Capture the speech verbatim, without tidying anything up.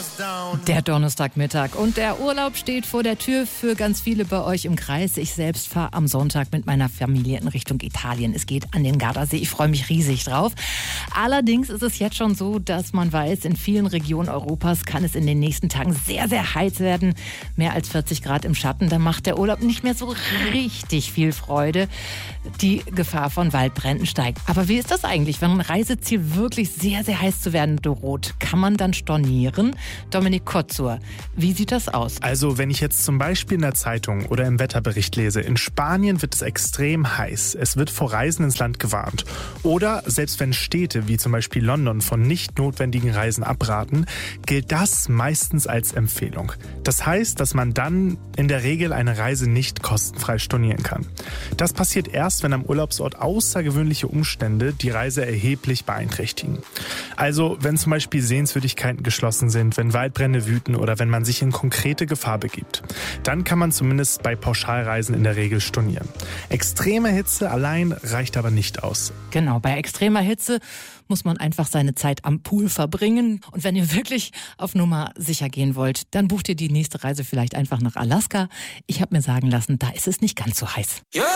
Der Donnerstagmittag und der Urlaub steht vor der Tür für ganz viele bei euch im Kreis. Ich selbst fahre am Sonntag mit meiner Familie in Richtung Italien. Es geht an den Gardasee. Ich freue mich riesig drauf. Allerdings ist es jetzt schon so, dass man weiß, in vielen Regionen Europas kann es in den nächsten Tagen sehr, sehr heiß werden. Mehr als vierzig Grad im Schatten. Da macht der Urlaub nicht mehr so richtig viel Freude. Die Gefahr von Waldbränden steigt. Aber wie ist das eigentlich, wenn ein Reiseziel wirklich sehr, sehr heiß zu werden droht? Kann man dann stornieren? Dominik Kotzur, wie sieht das aus? Also wenn ich jetzt zum Beispiel in der Zeitung oder im Wetterbericht lese, in Spanien wird es extrem heiß. Es wird vor Reisen ins Land gewarnt. Oder selbst wenn Städte wie zum Beispiel London von nicht notwendigen Reisen abraten, gilt das meistens als Empfehlung. Das heißt, dass man dann in der Regel eine Reise nicht kostenfrei stornieren kann. Das passiert erst, wenn am Urlaubsort außergewöhnliche Umstände die Reise erheblich beeinträchtigen. Also wenn zum Beispiel Sehenswürdigkeiten geschlossen sind, wenn Waldbrände wüten oder wenn man sich in konkrete Gefahr begibt. Dann kann man zumindest bei Pauschalreisen in der Regel stornieren. Extreme Hitze allein reicht aber nicht aus. Genau, bei extremer Hitze muss man einfach seine Zeit am Pool verbringen. Und wenn ihr wirklich auf Nummer sicher gehen wollt, dann bucht ihr die nächste Reise vielleicht einfach nach Alaska. Ich habe mir sagen lassen, da ist es nicht ganz so heiß.